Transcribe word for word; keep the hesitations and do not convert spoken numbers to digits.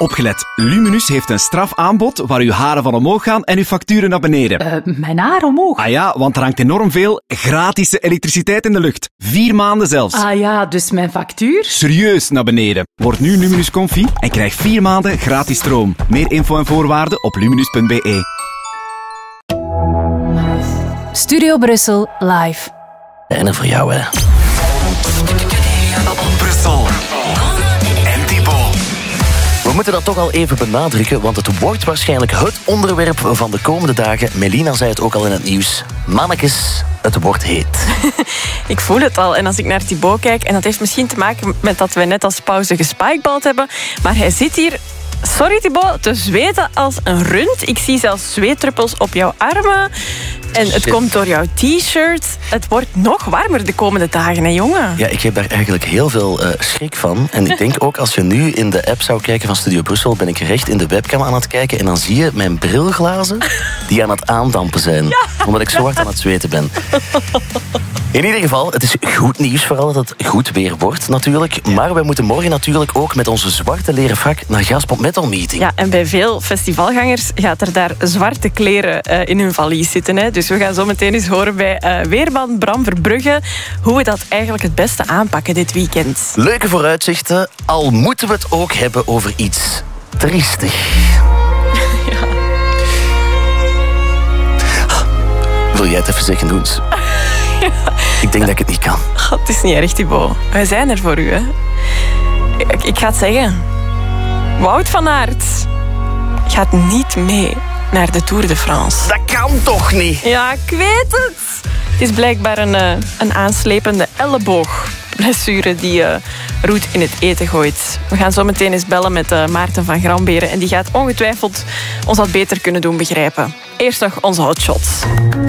Opgelet, Luminus heeft een strafaanbod waar uw haren van omhoog gaan en uw facturen naar beneden. Uh, mijn haar omhoog? Ah ja, want er hangt enorm veel gratis elektriciteit in de lucht. Vier maanden zelfs. Ah ja, dus mijn factuur? Serieus naar beneden. Word nu Luminus Comfy en krijg vier maanden gratis stroom. Meer info en voorwaarden op luminus punt b e. Studio Brussel live. En er voor jou, hè. Brussel. En Thibaut. We moeten dat toch al even benadrukken, want het wordt waarschijnlijk het onderwerp van de komende dagen. Melina zei het ook al in het nieuws. Mannekes, het wordt heet. Ik voel het al. En als ik naar Thibaut kijk, en dat heeft misschien te maken met dat we net als pauze gespikebald hebben, maar hij zit hier, sorry Thibaut, te zweten als een rund. Ik zie zelfs zweetdruppels op jouw armen. En het Shit. komt door jouw t-shirt. Het wordt nog warmer de komende dagen, hè jongen? Ja, ik heb daar eigenlijk heel veel uh, schrik van. En ik denk ook, als je nu in de app zou kijken van Studio Brussel, ben ik recht in de webcam aan het kijken en dan zie je mijn brilglazen die aan het aandampen zijn. Ja. Omdat ik zo hard aan het zweten ben. In ieder geval, het is goed nieuws vooral dat het goed weer wordt natuurlijk. Maar we moeten morgen natuurlijk ook met onze zwarte leren frak naar Gaspop Metal Meeting. Ja, en bij veel festivalgangers gaat er daar zwarte kleren uh, in hun valies zitten. Hè. Dus we gaan zo meteen eens horen bij uh, weerman Bram Verbrugge hoe we dat eigenlijk het beste aanpakken dit weekend. Leuke vooruitzichten, al moeten we het ook hebben over iets triestig. Ja. Wil jij het even zeggen, Doens? Ja. Ik denk dat ik het niet kan. God, het is niet erg, Thibaut. Wij zijn er voor u, hè. Ik, ik ga het zeggen. Wout van Aert gaat niet mee naar de Tour de France. Dat kan toch niet? Ja, ik weet het. Het is blijkbaar een, uh, een aanslepende elleboogblessure die uh, roet in het eten gooit. We gaan zo meteen eens bellen met uh, Maarten van Gramberen en die gaat ongetwijfeld ons dat beter kunnen doen begrijpen. Eerst nog onze hotshots.